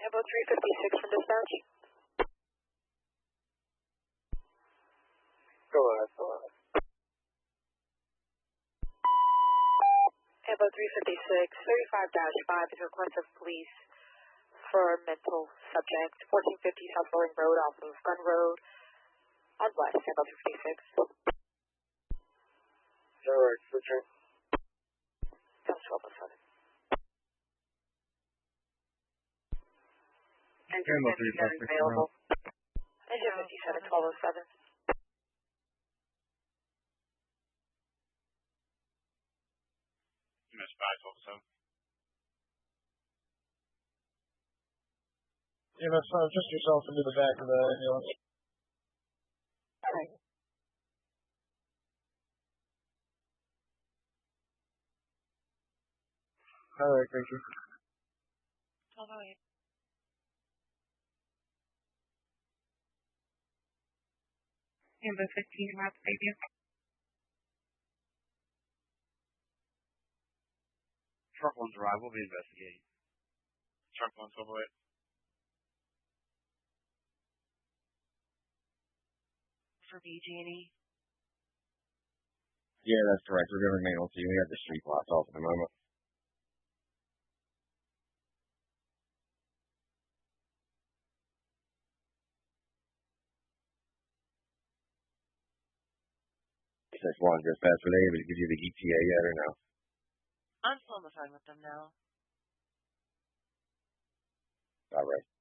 Evo 356 from dispatch. Go ahead, go ahead. Evo 356, 35-5 is a request of police for mental subject, 1450 South Bowling Road off of Gun Road on West, Evo 356. Alright, switching. That's 1207. Engine 57 available. Engine 57, 1207. Miss 5 also. Yeah, that's fine. Just yourself into the back of the ambulance. Alright. Alright, thank you. 1208. Evo 15, Rob, baby. Truck 1's arrival will be investigating. Truck 1's over it. For BG&E. Yeah, that's correct. We're going to remain on scene. We have the street blocked off at the moment. Just one dispatch. Were they able to give you the ETA yet or no? I'm still on the phone with them now. All right.